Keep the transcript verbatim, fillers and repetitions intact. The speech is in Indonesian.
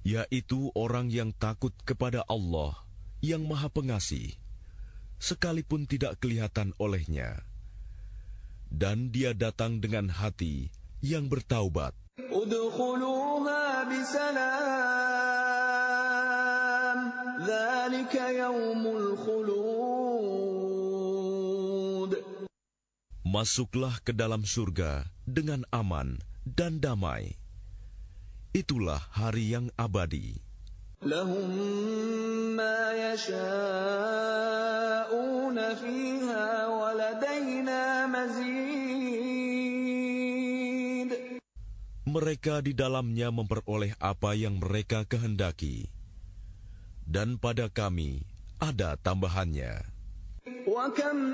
yaitu orang yang takut kepada Allah yang Maha Pengasih, sekalipun tidak kelihatan olehnya, dan dia datang dengan hati yang bertaubat. Udkhuluha bisalam, dzalika yaumul khulud. Masuklah ke dalam surga dengan aman dan damai. Itulah hari yang abadi. Lahum ma yasha'una fiha wa ladaina mazid. Mereka di dalamnya memperoleh apa yang mereka kehendaki, dan pada kami ada tambahannya. Wa kam